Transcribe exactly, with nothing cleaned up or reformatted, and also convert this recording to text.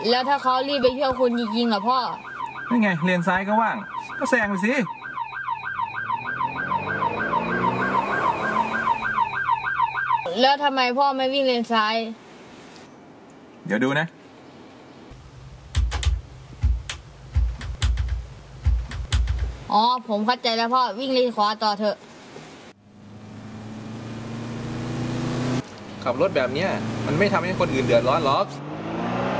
แล้วถ้าเขารีบไปเที่ยวคุณจริงๆเหรอพ่อนี่ไงเลนซ้ายก็ว่างก็แซงไปสิแล้วทำไมพ่อไม่วิ่งเลนซ้ายเดี๋ยวดูนะอ๋อผมเข้าใจแล้วพ่อวิ่งเลนขวาต่อเถอะขับรถแบบนี้มันไม่ทำให้คนอื่นเดือดร้อนหรอก